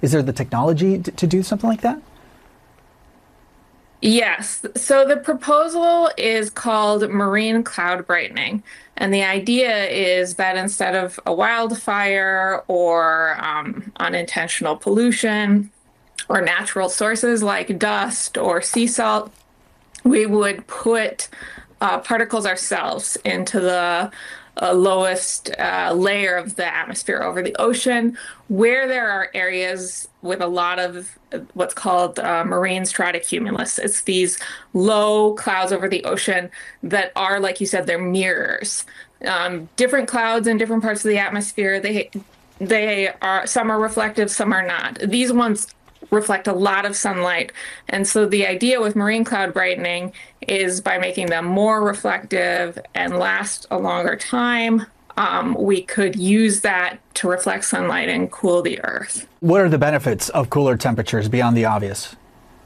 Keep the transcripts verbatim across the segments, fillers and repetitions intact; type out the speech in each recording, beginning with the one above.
Is there the technology to, to do something like that? Yes. So the proposal is called marine cloud brightening. And the idea is that instead of a wildfire or um, unintentional pollution or natural sources like dust or sea salt, we would put uh, particles ourselves into the uh, lowest uh, layer of the atmosphere over the ocean, where there are areas with a lot of what's called uh, marine stratocumulus. It's these low clouds over the ocean that are, like you said, they're mirrors. Um, different clouds in different parts of the atmosphere, they they are, some are reflective, some are not. These ones reflect a lot of sunlight. And so the idea with marine cloud brightening is by making them more reflective and last a longer time, um, we could use that to reflect sunlight and cool the earth. What are the benefits of cooler temperatures beyond the obvious?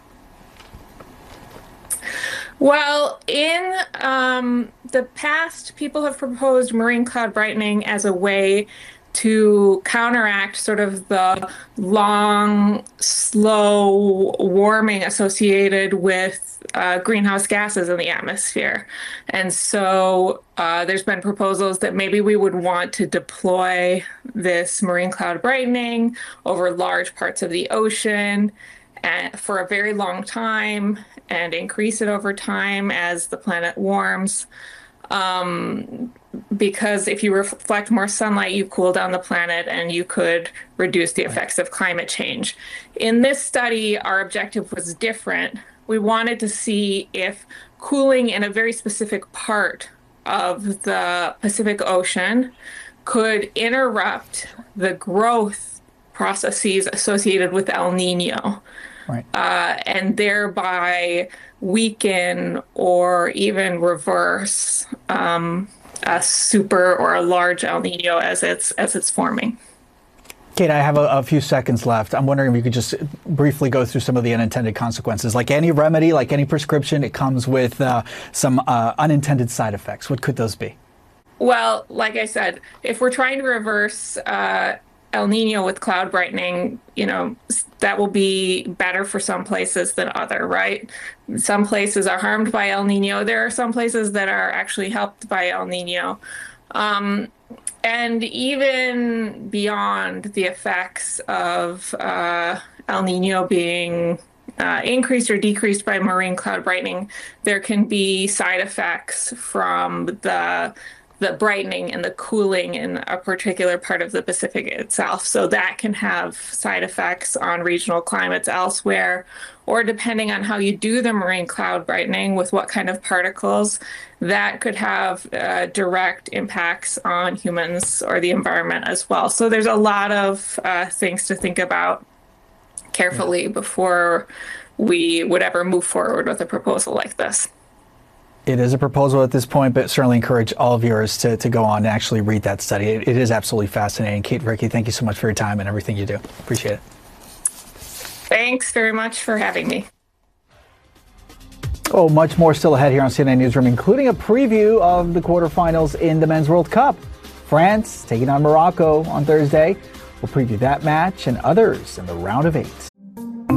Well, in um, the past, people have proposed marine cloud brightening as a way to counteract sort of the long, slow warming associated with uh, greenhouse gases in the atmosphere. And so uh, there's been proposals that maybe we would want to deploy this marine cloud brightening over large parts of the ocean and for a very long time and increase it over time as the planet warms. Um, because if you reflect more sunlight, you cool down the planet and you could reduce the effects of climate change. In this study, our objective was different. We wanted to see if cooling in a very specific part of the Pacific Ocean could interrupt the growth processes associated with El Nino. Right. Uh, and thereby weaken or even reverse um, a super or a large El Nino as it's as it's forming. Kate, I have a, a few seconds left. I'm wondering if you could just briefly go through some of the unintended consequences. Like any remedy, like any prescription, it comes with uh, some uh, unintended side effects. What could those be? Well, like I said, if we're trying to reverse uh, El Nino with cloud brightening, you know, that will be better for some places than other, right? Some places are harmed by El Nino. There are some places that are actually helped by El Nino. Um, and even beyond the effects of uh, El Nino being uh, increased or decreased by marine cloud brightening, there can be side effects from the the brightening and the cooling in a particular part of the Pacific itself. So that can have side effects on regional climates elsewhere, or depending on how you do the marine cloud brightening with what kind of particles, that could have uh, direct impacts on humans or the environment as well. So there's a lot of uh, things to think about carefully before we would ever move forward with a proposal like this. It is a proposal at this point, but certainly encourage all of yours to, to go on and actually read that study. It, it is absolutely fascinating. Kate Rickey, thank you so much for your time and everything you do. Appreciate it. Thanks very much for having me. Oh, much more still ahead here on C N N Newsroom, including a preview of the quarterfinals in the Men's World Cup. France taking on Morocco on Thursday. We'll preview that match and others in the round of eight.